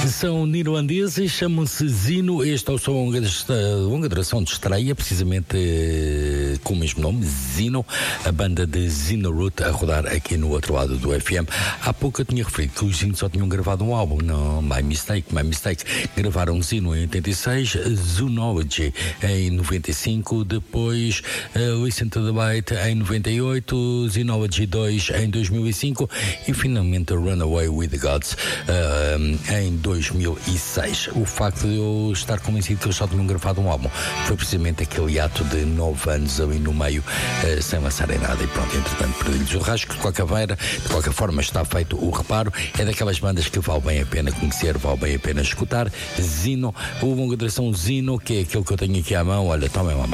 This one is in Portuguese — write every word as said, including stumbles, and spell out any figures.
São neerlandeses, chamam-se Zino. Este é o som desta longa duração de estreia, precisamente eh, com o mesmo nome, Zino, a banda de Zino Root a rodar aqui no outro lado do F M. Há pouco eu tinha referido que os Zino só tinham gravado um álbum. Não, my mistake, my mistake. Gravaram Zino em oitenta e seis, Zoonology em noventa e cinco, depois uh, Listen to the Bite em noventa e oito, Zoonology dois em dois mil e cinco e finalmente Runaway with the Gods uh, em dois mil e seis. O facto de eu estar convencido que eles só tinham gravado um álbum foi precisamente aquele ato de nove anos ali no meio uh, sem lançarem nada e pronto, entretanto perdi-lhes o rasgo. De qualquer maneira, de qualquer forma está feito o reparo. É daquelas bandas que vale bem a pena conhecer, vale bem a pena escutar. Zino, o longa duração Zino, que é aquele que eu tenho aqui à mão. Olha, tomem uma